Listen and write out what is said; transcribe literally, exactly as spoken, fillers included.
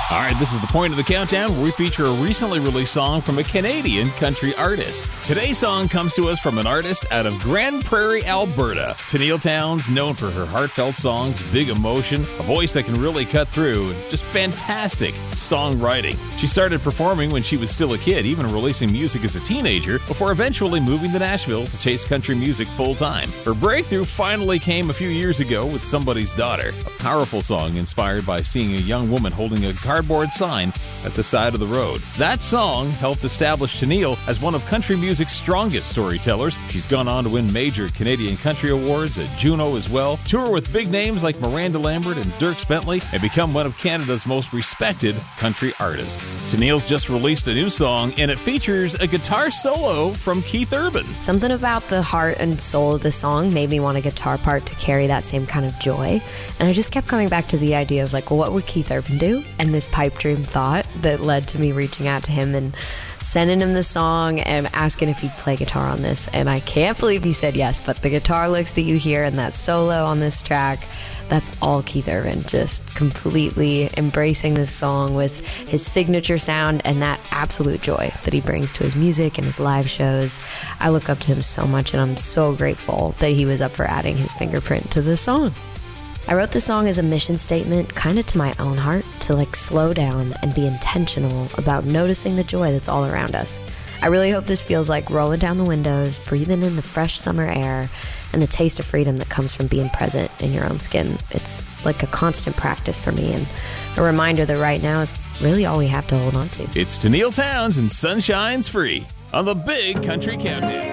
All right, this is the point of the countdown where we feature a recently released song from a Canadian country artist. Today's song comes to us from an artist out of Grande Prairie, Alberta. Tenille Townes, known for her heartfelt songs, big emotion, a voice that can really cut through, and just fantastic songwriting. She started performing when she was still a kid, even releasing music as a teenager, before eventually moving to Nashville to chase country music full-time. Her breakthrough finally came a few years ago with Somebody's Daughter, a powerful song inspired by seeing a young woman holding a cardboard sign at the side of the road. That song helped establish Tenille as one of country music's strongest storytellers. She's gone on to win major Canadian Country Awards at Juno as well, tour with big names like Miranda Lambert and Dierks Bentley, and become one of Canada's most respected country artists. Tenille's just released a new song, and it features a guitar solo from Keith Urban. Something about the heart and soul of the song made me want a guitar part to carry that same kind of joy. And I just kept coming back to the idea of like, well, what would Keith Urban do? And this pipe dream thought that led to me reaching out to him and sending him the song and asking if he'd play guitar on this. And I can't believe he said yes, but the guitar licks that you hear and that solo on this track, that's all Keith Urban, just completely embracing this song with his signature sound and that absolute joy that he brings to his music and his live shows. I look up to him so much, and I'm so grateful that he was up for adding his fingerprint to the song. I wrote the song as a mission statement, kind of to my own heart, to like slow down and be intentional about noticing the joy that's all around us. I really hope this feels like rolling down the windows, breathing in the fresh summer air, and the taste of freedom that comes from being present in your own skin. It's like a constant practice for me, and a reminder that right now is really all we have to hold on to. It's Tenille Townes and Sunshine's Free on the Big Country Countdown.